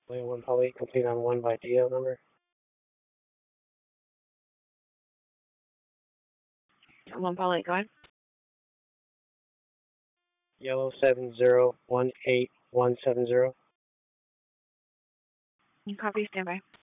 Lane 1 Polly, complete on 1 by DO number. 1 Polly, go ahead. Yellow 7018170. Copy, stand by.